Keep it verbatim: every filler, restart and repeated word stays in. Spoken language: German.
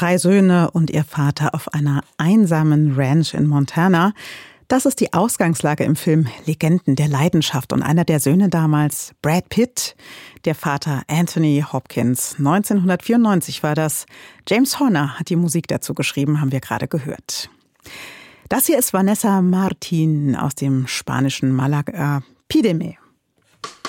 Drei Söhne und ihr Vater auf einer einsamen Ranch in Montana. Das ist die Ausgangslage im Film Legenden der Leidenschaft. Und einer der Söhne damals, Brad Pitt, der Vater Anthony Hopkins. neunzehnhundertvierundneunzig war das. James Horner hat die Musik dazu geschrieben, haben wir gerade gehört. Das hier ist Vanessa Martin aus dem spanischen Malaga. Pídeme.